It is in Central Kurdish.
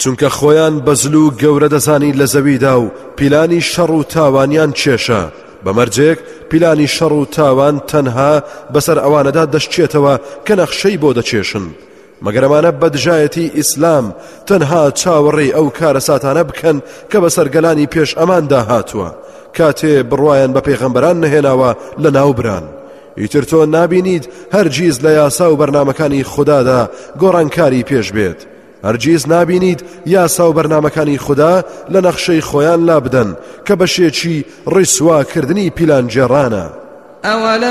چونکە خۆیان بەزل و گەورە دەزانی لە زەویدا و پیلانی شەڕ و تاوانیان چێشە بەمەرجێک پیلانی شەڕ و تاوان تەنها بەسەر ئەوانەدا دەشتێتەوە کە نەخشەی بۆ دەچێشن مەگەر ئەمانە بەدژایەتی ئیسلام تەنها چاوەڕێی ئەو کارە ساتانە بکەن کە بەسەر گەلانی پێش ئەماندا هاتووە کاتێ بڕوایان بە پێغەمبەران نەهێناوە لە ناوبران ئیتر تۆ نابینیت هەرگیز لە یاسا و بەرنامەکانی خوددادا گۆڕانکاری پێش بێت هەرگیز نابینیت یاسا و بەرنامەکانی خوددا لە نەخشەی خۆیان لا بدەن کە بەشێکی ڕیسواکردنی پیلانجێڕانە